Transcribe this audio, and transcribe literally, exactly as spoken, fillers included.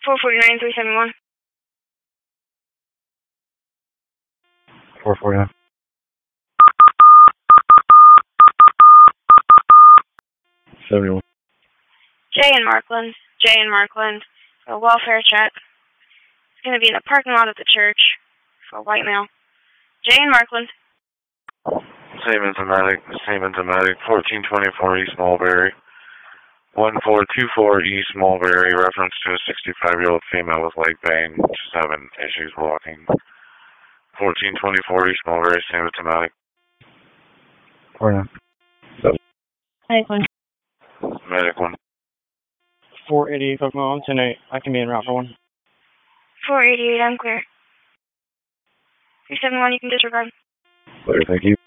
four forty-nine, three seventy-one. four forty-nine. seventy-one. Jay in Markland. Jay in Markland. A welfare check. It's going to be in the parking lot of the church for a white male. Jay in Markland. Same enzymatic, same enzymatic, fourteen twenty-four East Mulberry. one four two four East Mulberry, reference to a sixty-five-year-old female with leg pain, just having issues walking. fourteen twenty-four East Mulberry, same enzymatic. forty-nine. Medic one. Medic one. four eighty-eight Pokemon ten eight. I can be en route for one. four eighty-eight, I'm clear. three seventy-one, you can disregard. Clear, thank you.